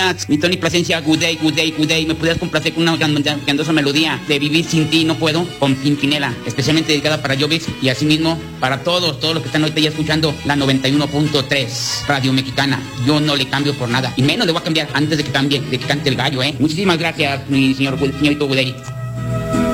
Mi Tony Plasencia, good day. ¿Me pudieras complacer con una grandiosa melodía de Vivir Sin Ti No Puedo? Con Pimpinela, especialmente dedicada para Jovis y asimismo para todos los que están ahorita ya escuchando la 91.3 Radio Mexicana. Yo no le cambio por nada, y menos le voy a cambiar antes de que cambie, de que cante el gallo, ¿eh? Muchísimas gracias, mi señorito Budey.